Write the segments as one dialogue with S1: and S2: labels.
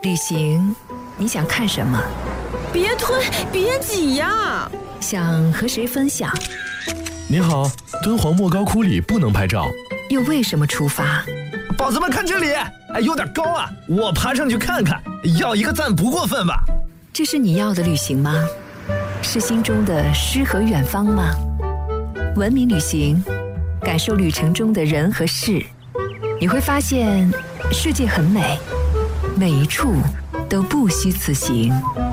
S1: 旅行，你想看什么？
S2: 别吞，别挤呀！
S1: 想和谁分享？
S3: 你好，敦煌莫高窟里不能拍照。
S1: 又为什么出发？
S4: 宝子们看这里，有点高啊，我爬上去看看，要一个赞不过分吧？
S1: 这是你要的旅行吗？是心中的诗和远方吗？文明旅行，感受旅程中的人和事，你会发现世界很美，每一处都不虚此行。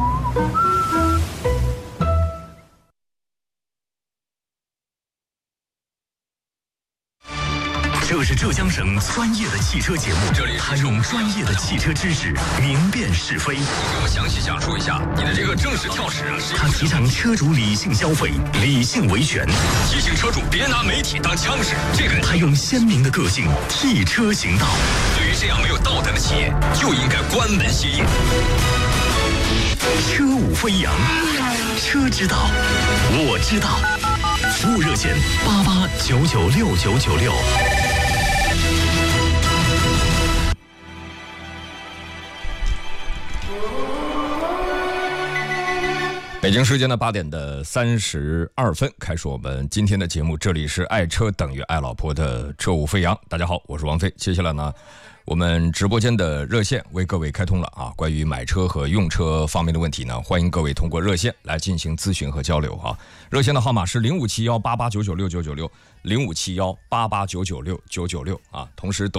S5: 这是浙江省专业的汽车节目，这里他用专业的汽车知识明辨是非。
S6: 你给我详细讲述一下你的这个正史跳史啊！
S5: 他提倡车主理性消费，理性维权，
S6: 提醒车主别拿媒体当枪使。这个
S5: 他用鲜明的个性替车行道。
S6: 对于这样没有道德的企业，就应该关门歇业。
S5: 车舞飞扬，车之道，我知道。服务热线88996996。
S7: 北京时间的8点的32分，开始我们今天的节目。这里是爱车等于爱老婆的车舞飞扬。大家好，我是王飞。接下来呢，我们直播间的热线为各位开通了啊，关于买车和用车方面的问题呢，欢迎各位通过热线来进行咨询和交流啊。热线的号码是057188996996，0571889996啊。同时抖